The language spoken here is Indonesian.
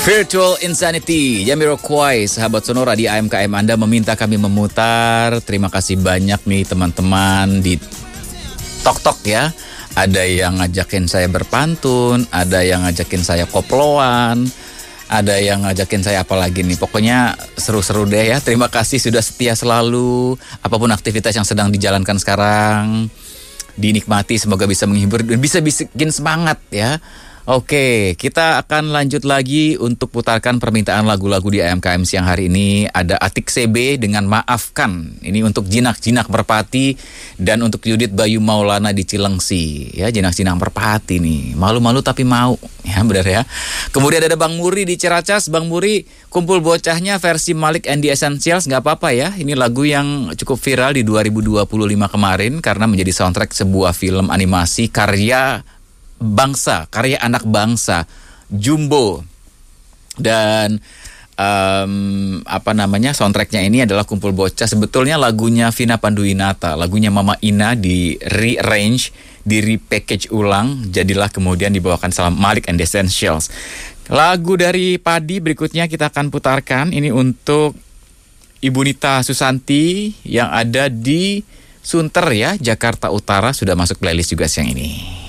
Virtual Insanity, Jamiroquai, sahabat Sonora di AMKM Anda meminta kami memutar. Terima kasih banyak nih teman-teman di Tok ya. Ada yang ngajakin saya berpantun, ada yang ngajakin saya koploan, ada yang ngajakin saya apa lagi nih. Pokoknya seru-seru deh ya. Terima kasih sudah setia selalu. Apapun aktivitas yang sedang dijalankan sekarang, dinikmati, semoga bisa menghibur dan bisa bikin semangat ya. Oke, kita akan lanjut lagi untuk putarkan permintaan lagu-lagu di AMKM siang hari ini. Ada Atik CB dengan Maafkan. Ini untuk Jinak-Jinak Merpati dan untuk Yudit Bayu Maulana di Cilengsi. Ya, Jinak-Jinak Merpati nih. Malu-malu tapi mau. Ya, benar ya. Kemudian ada Bang Muri di Ciracas. Bang Muri, kumpul bocahnya versi Malik and the Essentials. Nggak apa-apa ya. Ini lagu yang cukup viral di 2025 kemarin karena menjadi soundtrack sebuah film animasi karya anak bangsa, Jumbo. Dan soundtracknya ini adalah Kumpul Bocah. Sebetulnya lagunya Vina Panduwinata, lagunya Mama Ina di rearrange, di repackage ulang, jadilah kemudian dibawakan sama Malik and the Essentials. Lagu dari Padi berikutnya kita akan putarkan. Ini untuk Ibu Nita Susanti yang ada di Sunter ya, Jakarta Utara, sudah masuk playlist juga siang ini.